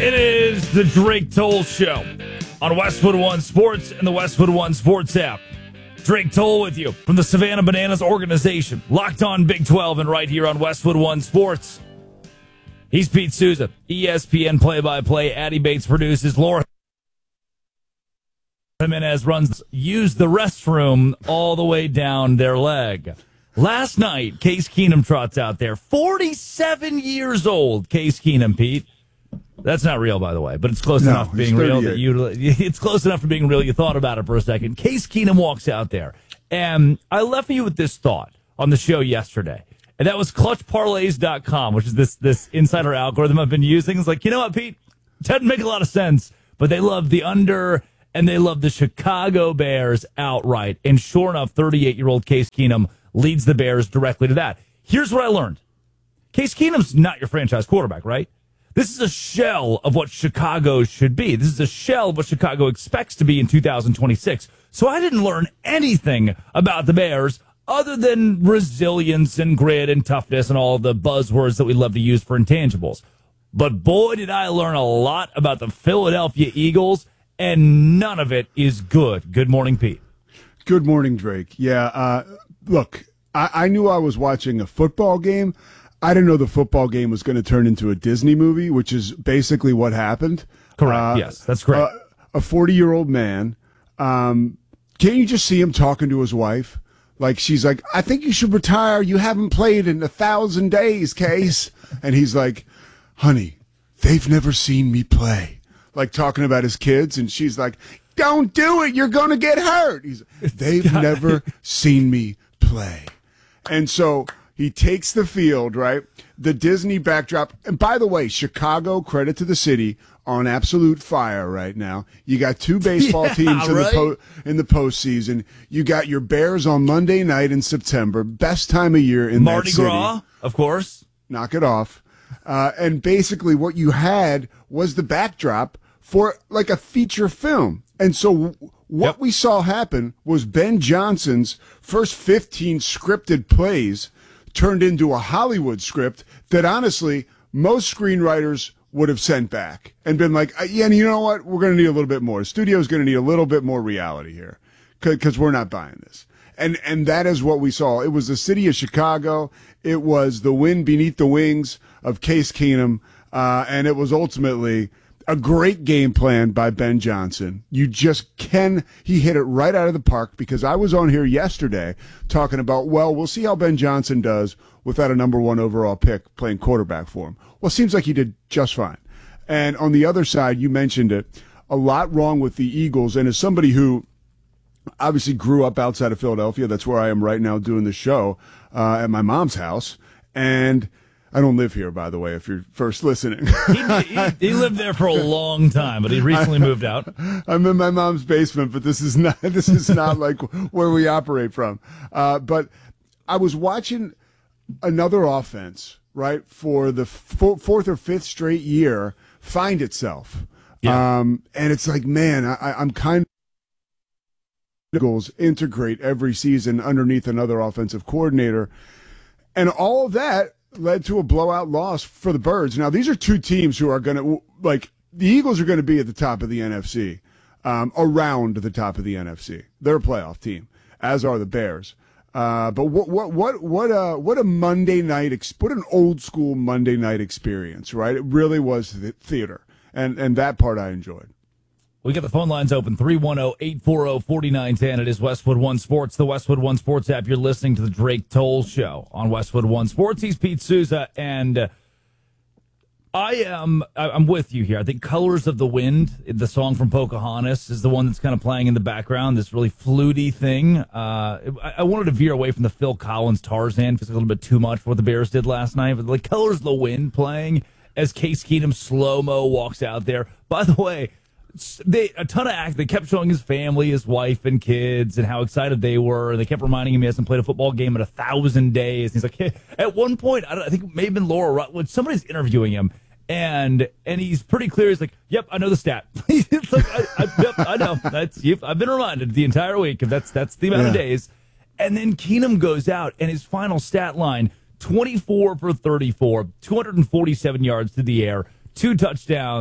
It is the Drake Toll Show on Westwood One Sports and the Westwood One Sports app. Drake Toll with you from the Savannah Bananas organization. Locked on Big 12 and right here on Westwood One Sports. He's Pete Souza, ESPN play-by-play. Addie Bates produces. Laura Jimenez use the restroom all the way down their leg. Last night, Case Keenum trots out there. 47 years old, Case Keenum, Pete. That's not real, by the way, but it's close enough for being real that it's close enough for being real. You thought about it for a second. Case Keenum walks out there, and I left you with this thought on the show yesterday, and that was clutchparlays.com, which is this insider algorithm I've been using. It's like, you know what, Pete? It doesn't make a lot of sense, but they love the under, and they love the Chicago Bears outright. And sure enough, 38-year-old Case Keenum leads the Bears directly to that. Here's what I learned. Case Keenum's not your franchise quarterback, right? This is a shell of what Chicago should be. This is a shell of what Chicago expects to be in 2026. So I didn't learn anything about the Bears other than resilience and grit and toughness and all the buzzwords that we love to use for intangibles. But boy, did I learn a lot about the Philadelphia Eagles, and none of it is good. Good morning, Pete. Good morning, Drake. Yeah, look, I knew I was watching a football game. I didn't know the football game was going to turn into a Disney movie, which is basically what happened. Correct. Yes, that's correct. A 40-year-old man. Can't you just see him talking to his wife? Like, she's like, I think you should retire. You haven't played in 1,000 days, Case. And he's like, honey, they've never seen me play. Like, talking about his kids. And she's like, don't do it. You're going to get hurt. They've never seen me play. And so he takes the field, right? The Disney backdrop. And by the way, Chicago, credit to the city, on absolute fire right now. You got two baseball teams in the postseason. You got your Bears on Monday night in September. Best time of year in Mardi that city. Gras, of course. Knock it off. And basically what you had was the backdrop for like a feature film. And so what we saw happen was Ben Johnson's first 15 scripted plays turned into a Hollywood script that honestly most screenwriters would have sent back and been like, yeah, and you know what? We're going to need a little bit more. The studio's going to need a little bit more reality here because we're not buying this. And that is what we saw. It was the city of Chicago. It was the wind beneath the wings of Case Keenum. And it was ultimately a great game plan by Ben Johnson. He hit it right out of the park because I was on here yesterday talking about, well, we'll see how Ben Johnson does without a number one overall pick playing quarterback for him. Well, it seems like he did just fine. And on the other side, you mentioned it, a lot wrong with the Eagles. And as somebody who obviously grew up outside of Philadelphia, that's where I am right now doing the show at my mom's house. And I don't live here, by the way, if you're first listening. He lived there for a long time, but he recently moved out. I'm in my mom's basement, but this is not like where we operate from. But I was watching another offense, right, for the fourth or fifth straight year find itself. Yeah. And it's like, man, I'm kind of Eagles integrate every season underneath another offensive coordinator. And all of that led to a blowout loss for the Birds. Now, these are two teams who are going to, like, the Eagles are going to be at the top of the NFC, around the top of the NFC. They're a playoff team, as are the Bears. But what a Monday night, what an old school Monday night experience, right? It really was the theater, and that part I enjoyed. We got the phone lines open, 310-840-4910. It is Westwood One Sports, the Westwood One Sports app. You're listening to the Drake Toll Show on Westwood One Sports. He's Pete Souza, and I'm with you here. I think Colors of the Wind, the song from Pocahontas, is the one that's kind of playing in the background, this really fluty thing. I wanted to veer away from the Phil Collins Tarzan, because it's a little bit too much for what the Bears did last night, but like Colors of the Wind playing as Case Keenum slow-mo walks out there. By the way, they kept showing his family, his wife and kids, and how excited they were. They kept reminding him he hasn't played a football game in 1,000 days. And he's like, hey, at one point, I think it may have been Laura Rutledge, somebody's interviewing him, and he's pretty clear. He's like, yep, I know the stat. It's like, yep, I know. I've been reminded the entire week. That's the amount of days. And then Keenum goes out, and his final stat line, 24 for 34, 247 yards through the air, 2 touchdowns.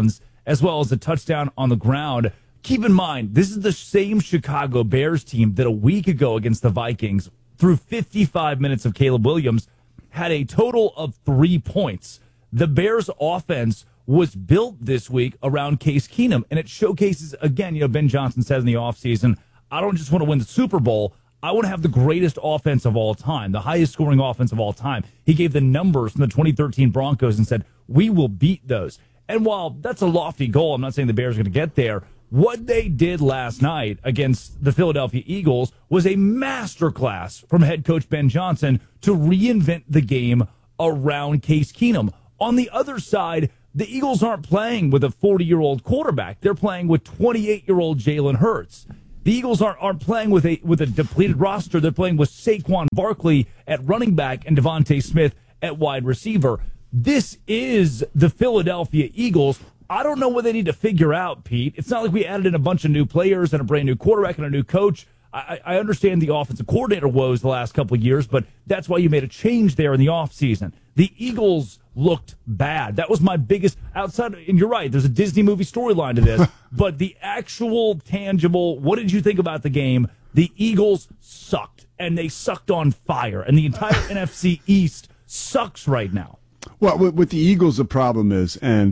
as well as a touchdown on the ground. Keep in mind, this is the same Chicago Bears team that a week ago against the Vikings, through 55 minutes of Caleb Williams, had a total of 3 points. The Bears offense was built this week around Case Keenum, and it showcases, again, Ben Johnson said in the offseason, I don't just want to win the Super Bowl, I want to have the greatest offense of all time, the highest scoring offense of all time. He gave the numbers from the 2013 Broncos and said, we will beat those. And while that's a lofty goal, I'm not saying the Bears are going to get there, what they did last night against the Philadelphia Eagles was a masterclass from head coach Ben Johnson to reinvent the game around Case Keenum. On the other side, the Eagles aren't playing with a 40-year-old quarterback. They're playing with 28-year-old Jalen Hurts. The Eagles aren't playing with a depleted roster. They're playing with Saquon Barkley at running back and Devontae Smith at wide receiver. This is the Philadelphia Eagles. I don't know what they need to figure out, Pete. It's not like we added in a bunch of new players and a brand new quarterback and a new coach. I understand the offensive coordinator woes the last couple of years, but that's why you made a change there in the offseason. The Eagles looked bad. That was my biggest outside. And you're right, there's a Disney movie storyline to this, but the actual tangible, what did you think about the game? The Eagles sucked, and they sucked on fire, and the entire NFC East sucks right now. Well, with the Eagles, the problem is, and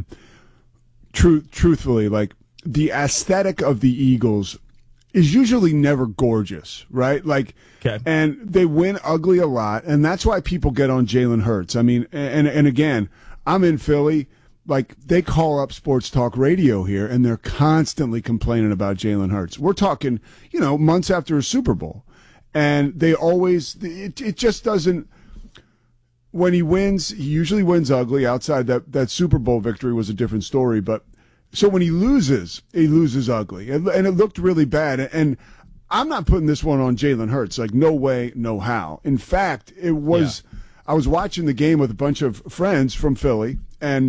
truthfully, like the aesthetic of the Eagles is usually never gorgeous, right? Like, okay. And they win ugly a lot, and that's why people get on Jalen Hurts. I mean, and again, I'm in Philly. Like, they call up sports talk radio here, and they're constantly complaining about Jalen Hurts. We're talking, months after a Super Bowl, and they always it just doesn't. When he wins, he usually wins ugly. Outside that Super Bowl victory was a different story, but. So when he loses ugly, and it looked really bad. And I'm not putting this one on Jalen Hurts. Like, no way, no how. In fact, it was. Yeah. I was watching the game with a bunch of friends from Philly, and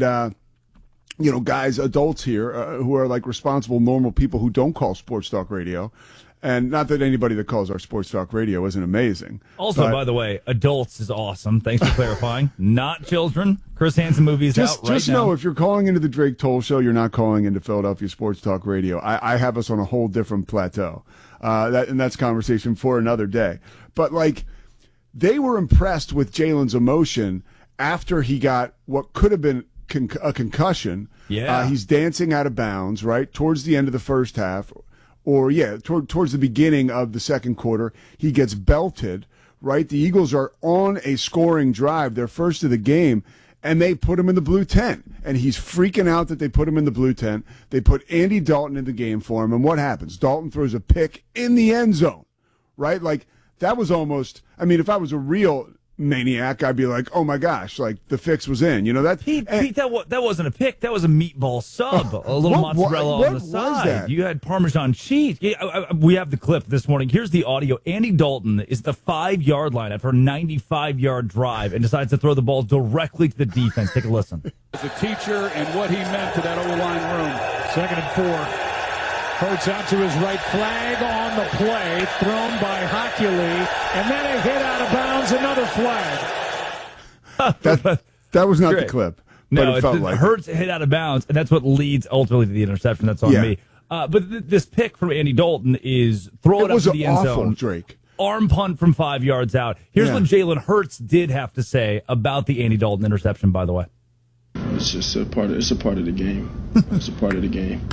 guys, adults here who are like responsible, normal people who don't call sports talk radio. And not that anybody that calls our sports talk radio isn't amazing. Also, by the way, adults is awesome. Thanks for clarifying. Not children. Chris Hansen movie's out right now. Just know, if you're calling into the Drake Toll Show, you're not calling into Philadelphia Sports Talk Radio. I have us on a whole different plateau. And that's conversation for another day. But, like, they were impressed with Jalen's emotion after he got what could have been a concussion. Yeah. He's dancing out of bounds, right, towards the end of the first half. Or, towards the beginning of the second quarter, he gets belted, right? The Eagles are on a scoring drive, their first of the game, and they put him in the blue tent. And he's freaking out that they put him in the blue tent. They put Andy Dalton in the game for him, and what happens? Dalton throws a pick in the end zone, right? Like, that was almost, I mean, if I was a real maniac, I'd be like, oh my gosh, like the fix was in. Pete, that wasn't a pick. That was a meatball sub, a little mozzarella on the side. You had Parmesan cheese. We have the clip this morning. Here's the audio. Andy Dalton is the 5-yard line after a 95-yard drive and decides to throw the ball directly to the defense. Take a listen. As a teacher and what he meant to that O-line room. 2nd and 4. Hurts out to his right, flag on the play, thrown by Hockley, and then a hit out of bounds, another flag. That was not the clip. No, it felt like Hurts hit out of bounds, and that's what leads ultimately to the interception. That's on me. But this pick from Andy Dalton is throw it up to the end zone. Drake. Arm punt from 5 yards out. Here's what Jalen Hurts did have to say about the Andy Dalton interception, by the way. It's just a part of the game. It's a part of the game.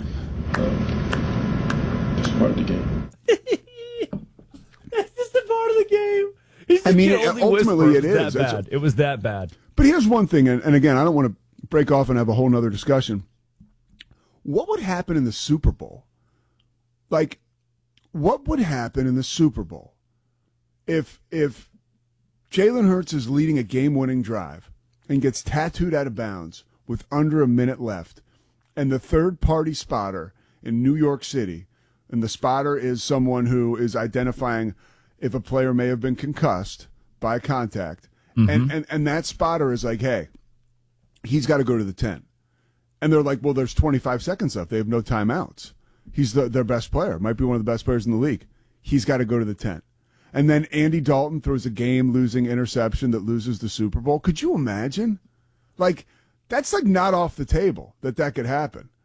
It's part of the game. That's just a part of the game. Ultimately it is. It was that bad. But here's one thing, and again, I don't want to break off and have a whole nother discussion. What would happen in the Super Bowl? Like, what would happen in the Super Bowl if Jalen Hurts is leading a game-winning drive and gets tattooed out of bounds with under a minute left, and the third-party spotter in New York City, and the spotter is someone who is identifying if a player may have been concussed by contact, and that spotter is like, hey, he's got to go to the tent. And they're like, well, there's 25 seconds left. They have no timeouts. He's their best player, might be one of the best players in the league. He's got to go to the tent. And then Andy Dalton throws a game-losing interception that loses the Super Bowl. Could you imagine? Like, that's like not off the table that could happen.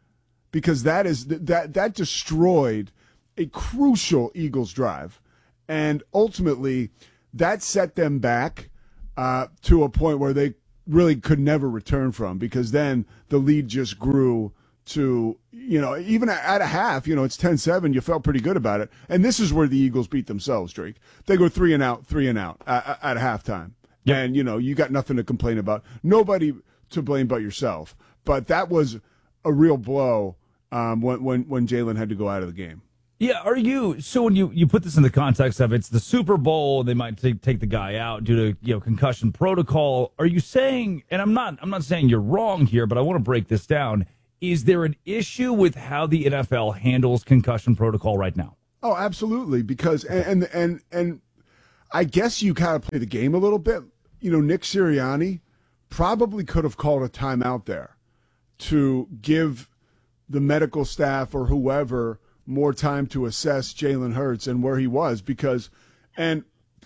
because that destroyed a crucial Eagles drive, and ultimately that set them back to a point where they really could never return from, because then the lead just grew to, even at a half, it's 10-7, you felt pretty good about it. And this is where the Eagles beat themselves, Drake. They go 3-and-out at halftime. Yep. And, you got nothing to complain about. Nobody to blame but yourself. But that was a real blow when Jalen had to go out of the game. Yeah, so when you put this in the context of it's the Super Bowl, they might take the guy out due to concussion protocol. Are you saying, and I'm not saying you're wrong here, but I want to break this down. Is there an issue with how the NFL handles concussion protocol right now? Oh, absolutely, because and I guess you kind of play the game a little bit. Nick Sirianni probably could have called a timeout there to give the medical staff or whoever more time to assess Jalen Hurts and where he was, because ESPN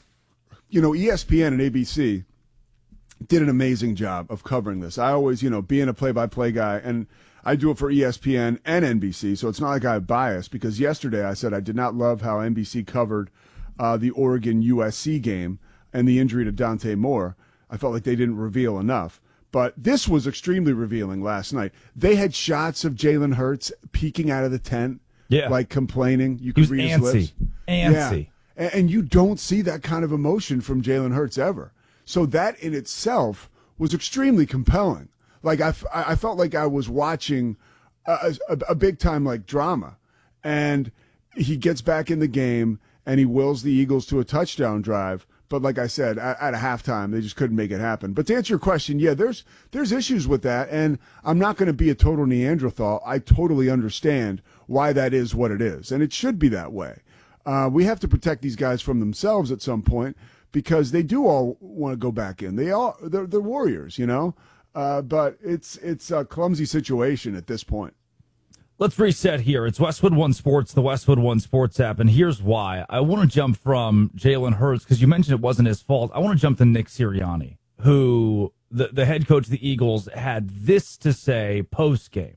and ABC did an amazing job of covering this. I always, being a play-by-play guy, and I do it for ESPN and NBC, so it's not like I have bias, because yesterday I said I did not love how NBC covered the Oregon-USC game and the injury to Dante Moore. I felt like they didn't reveal enough. But this was extremely revealing last night. They had shots of Jalen Hurts peeking out of the tent, like complaining. You could read his lips. Antsy. Yeah. And you don't see that kind of emotion from Jalen Hurts ever. So that in itself was extremely compelling. Like I felt like I was watching a big time like drama. And he gets back in the game and he wills the Eagles to a touchdown drive. But like I said, at a halftime, they just couldn't make it happen. But to answer your question, yeah, there's issues with that, and I'm not going to be a total Neanderthal. I totally understand why that is what it is, and it should be that way. We have to protect these guys from themselves at some point, because they do all want to go back in. They're warriors, but it's a clumsy situation at this point. Let's reset here. It's Westwood One Sports, the Westwood One Sports app, and here's why. I want to jump from Jalen Hurts, because you mentioned it wasn't his fault. I want to jump to Nick Sirianni, who, the head coach of the Eagles, had this to say post-game.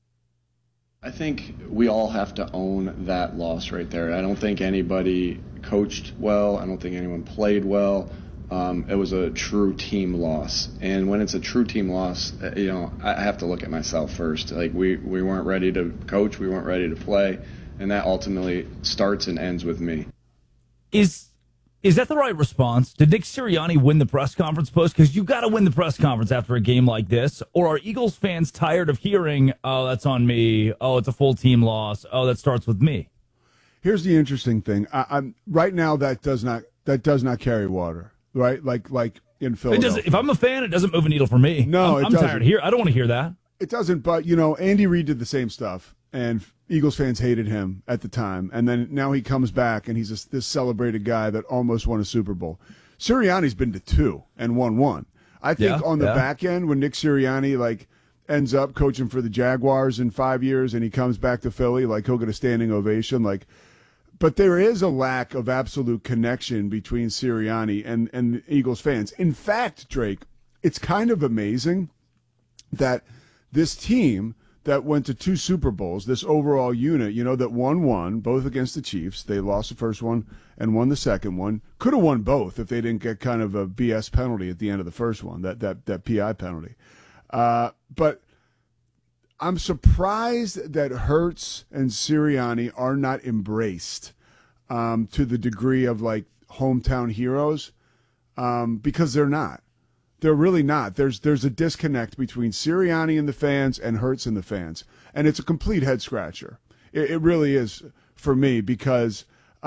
I think we all have to own that loss right there. I don't think anybody coached well. I don't think anyone played well. It was a true team loss. And when it's a true team loss, I have to look at myself first. Like, we weren't ready to coach, we weren't ready to play, and that ultimately starts and ends with me. Is that the right response? Did Nick Sirianni win the press conference post? Because you got to win the press conference after a game like this. Or are Eagles fans tired of hearing, oh, that's on me, oh, it's a full team loss, oh, that starts with me? Here's the interesting thing. I'm right now that does not carry water. Right, like in Philadelphia. If I'm a fan, it doesn't move a needle for me. No, I'm tired of hearing. I don't want to hear that. It doesn't. But Andy Reid did the same stuff, and Eagles fans hated him at the time. And then now he comes back, and he's this celebrated guy that almost won a Super Bowl. Sirianni's been to 2 and won 1. I think on the back end, when Nick Sirianni ends up coaching for the Jaguars in 5 years, and he comes back to Philly, he'll get a standing ovation, But there is a lack of absolute connection between Sirianni and Eagles fans. In fact, Drake, it's kind of amazing that this team that went to 2 Super Bowls, this overall unit, that won both against the Chiefs. They lost the first one and won the second one. Could have won both if they didn't get kind of a BS penalty at the end of the first one, that PI penalty. But I'm surprised that Hurts and Sirianni are not embraced to the degree of hometown heroes, because they're not. They're really not. There's a disconnect between Sirianni and the fans and Hurts and the fans, and it's a complete head scratcher. It really is for me, because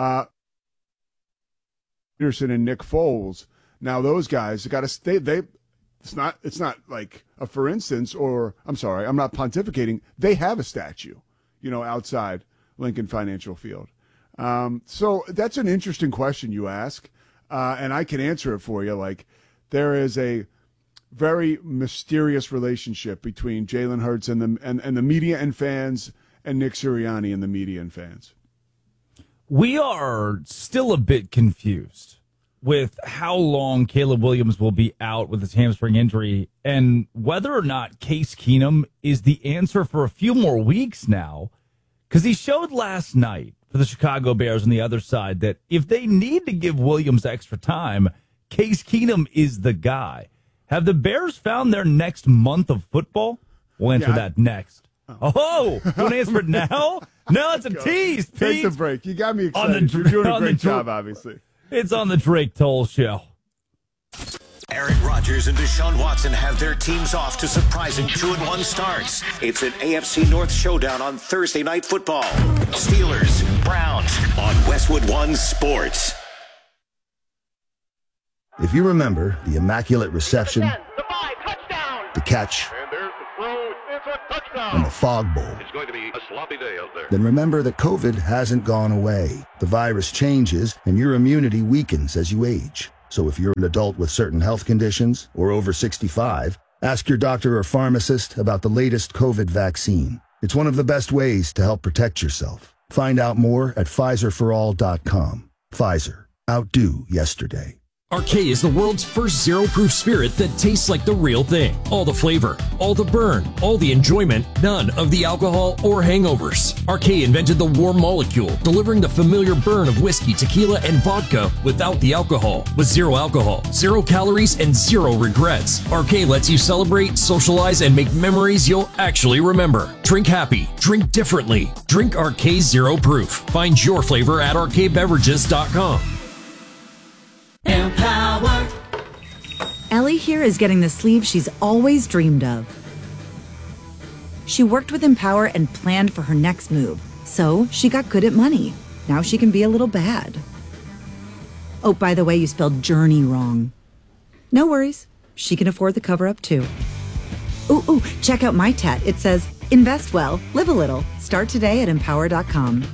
Peterson and Nick Foles. Now those guys got to stay. It's not like a for instance, or I'm sorry, I'm not pontificating. They have a statue, outside Lincoln Financial Field. So that's an interesting question you ask, and I can answer it for you. There is a very mysterious relationship between Jalen Hurts and the media and fans, and Nick Sirianni and the media and fans. We are still a bit confused with how long Caleb Williams will be out with his hamstring injury and whether or not Case Keenum is the answer for a few more weeks now. Because he showed last night for the Chicago Bears on the other side that if they need to give Williams extra time, Case Keenum is the guy. Have the Bears found their next month of football? We'll answer that next. Oh, you want to answer it now? No, it's a tease, Pete. Take the break. You got me excited. You're doing a great job, obviously. It's on the Drake Toll Show. Aaron Rodgers and Deshaun Watson have their teams off to surprising 2-1 starts. It's an AFC North showdown on Thursday Night Football. Steelers, Browns on Westwood One Sports. If you remember the immaculate reception, the catch, and the fog bowl, it's going to be a sloppy day out there. then remember that COVID hasn't gone away. The virus changes and your immunity weakens as you age. So if you're an adult with certain health conditions or over 65, ask your doctor or pharmacist about the latest COVID vaccine. It's one of the best ways to help protect yourself. Find out more at PfizerForAll.com. Pfizer. Outdo yesterday. Arcade is the world's first zero-proof spirit that tastes like the real thing. All the flavor, all the burn, all the enjoyment, none of the alcohol or hangovers. Arcade invented the warm molecule, delivering the familiar burn of whiskey, tequila, and vodka without the alcohol. With zero alcohol, 0 calories, and 0 regrets. Arcade lets you celebrate, socialize, and make memories you'll actually remember. Drink happy, drink differently. Drink Arcade Zero Proof. Find your flavor at arcadebeverages.com. Empower. Ellie here is getting the sleeve she's always dreamed of. She worked with Empower and planned for her next move, so she got good at money. Now she can be a little bad. Oh, by the way, you spelled journey wrong. No worries. She can afford the cover-up too. Ooh, check out my tat. It says, invest well, live a little. Start today at empower.com.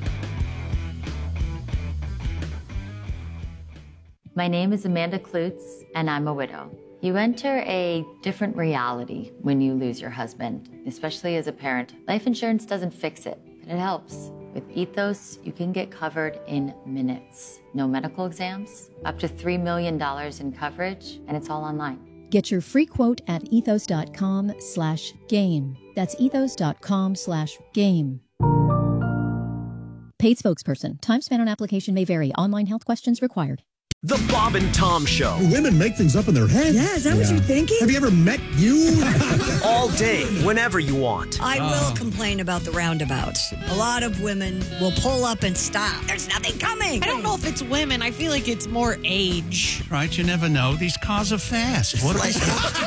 My name is Amanda Klutz, and I'm a widow. You enter a different reality when you lose your husband, especially as a parent. Life insurance doesn't fix it, but it helps. With Ethos, you can get covered in minutes. No medical exams, up to $3 million in coverage, and it's all online. Get your free quote at ethos.com/game. That's ethos.com/game. Paid spokesperson. Time spent on application may vary. Online health questions required. The Bob and Tom Show. Women make things up in their head. Yeah, is that what you're thinking? Have you ever met you? All day, whenever you want. I will complain about the roundabouts. A lot of women will pull up and stop. There's nothing coming. I don't know if it's women. I feel like it's more age. Right, you never know. These cars are fast. What they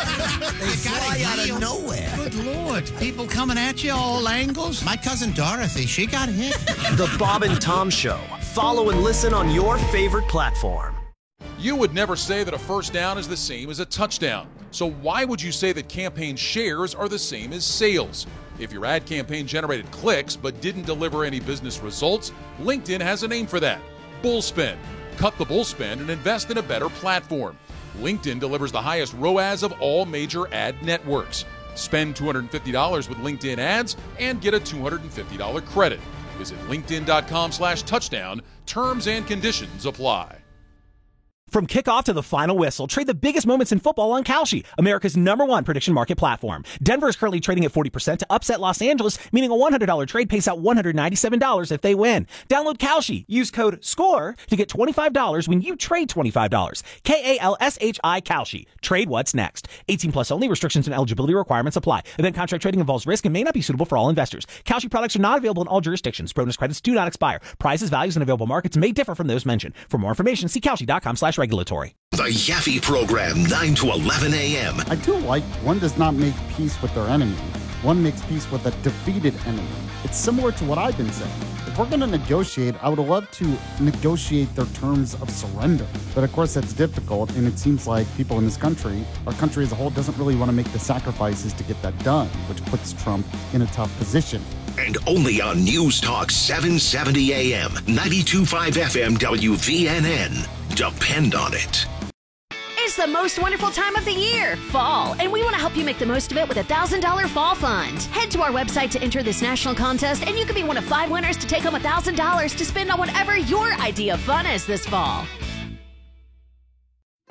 fly out of nowhere. Good Lord. People coming at you all angles. My cousin Dorothy, she got hit. The Bob and Tom Show. Follow and listen on your favorite platform. You would never say that a first down is the same as a touchdown. So why would you say that campaign shares are the same as sales? If your ad campaign generated clicks but didn't deliver any business results, LinkedIn has a name for that. Bullspend. Cut the bullspend and invest in a better platform. LinkedIn delivers the highest ROAS of all major ad networks. Spend $250 with LinkedIn ads and get a $250 credit. Visit linkedin.com/touchdown. Terms and conditions apply. From kickoff to the final whistle, trade the biggest moments in football on Kalshi, America's #1 prediction market platform. Denver is currently trading at 40% to upset Los Angeles, meaning a $100 trade pays out $197 if they win. Download Kalshi. Use code SCORE to get $25 when you trade $25. KALSHI Kalshi. Trade what's next. 18 plus only. Restrictions and eligibility requirements apply. Event contract trading involves risk and may not be suitable for all investors. Kalshi products are not available in all jurisdictions. Bonus credits do not expire. Prices, values, and available markets may differ from those mentioned. For more information, see Kalshi.com/regulatory. The Yaffe Program, 9 to 11 a.m. I do like one does not make peace with their enemy. One makes peace with a defeated enemy. It's similar to what I've been saying. If we're going to negotiate, I would love to negotiate their terms of surrender. But of course, that's difficult, and it seems like people in this country, our country as a whole, doesn't really want to make the sacrifices to get that done, which puts Trump in a tough position. And only on News Talk 770 AM, 92.5 FM WVNN. Depend on it. It's the most wonderful time of the year, fall, and we want to help you make the most of it with a $1,000 fall fund. Head to our website to enter this national contest, and you could be one of 5 winners to take home $1,000 to spend on whatever your idea of fun is this fall.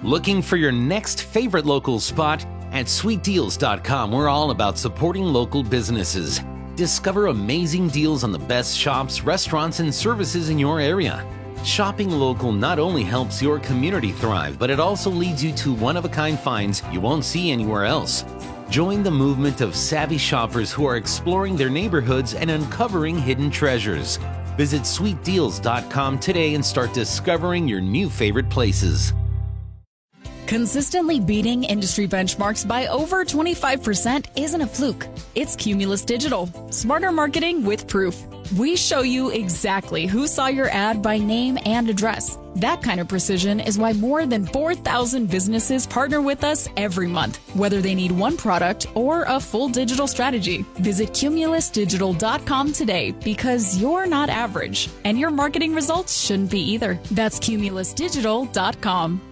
Looking for your next favorite local spot? At sweetdeals.com, we're all about supporting local businesses. Discover amazing deals on the best shops, restaurants, and services in your area. Shopping local not only helps your community thrive, but it also leads you to one-of-a-kind finds you won't see anywhere else. Join the movement of savvy shoppers who are exploring their neighborhoods and uncovering hidden treasures. Visit sweetdeals.com today and start discovering your new favorite places. Consistently beating industry benchmarks by over 25% isn't a fluke. It's Cumulus Digital. Smarter marketing with proof. We show you exactly who saw your ad by name and address. That kind of precision is why more than 4,000 businesses partner with us every month, whether they need one product or a full digital strategy. Visit cumulusdigital.com today because you're not average, and your marketing results shouldn't be either. That's cumulusdigital.com.